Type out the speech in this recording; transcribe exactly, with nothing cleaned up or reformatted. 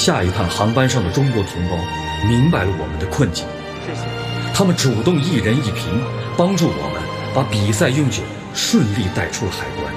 下一趟航班上的中国同胞明白了我们的困境， 谢谢。 他们主动一人一瓶，帮助我们把比赛用酒顺利带出了海关。